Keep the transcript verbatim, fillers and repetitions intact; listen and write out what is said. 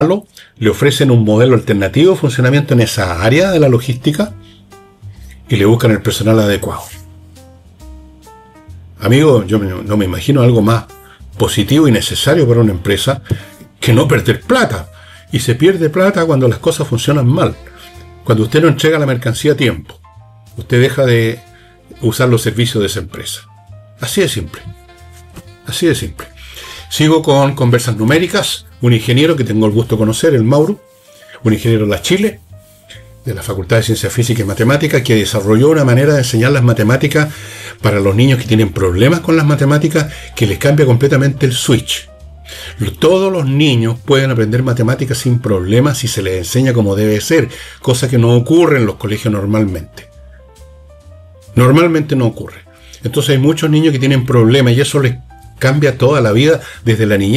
le ofrecen un modelo alternativo de funcionamiento en esa área de la logística y le buscan el personal adecuado. Amigo, yo no me imagino algo más positivo y necesario para una empresa que no perder plata. Y se pierde plata cuando las cosas funcionan mal. Cuando usted no entrega la mercancía a tiempo, usted deja de usar los servicios de esa empresa. Así de simple. Así de simple. Sigo con conversas numéricas. Un ingeniero que tengo el gusto de conocer, el Mauro, un ingeniero de la Chile, de la Facultad de Ciencias Físicas y Matemáticas, que desarrolló una manera de enseñar las matemáticas para los niños que tienen problemas con las matemáticas, que les cambia completamente el switch. Todos los niños pueden aprender matemáticas sin problemas si se les enseña como debe ser, cosa que no ocurre en los colegios normalmente. Normalmente no ocurre. Entonces hay muchos niños que tienen problemas y eso les cambia toda la vida desde la niñez.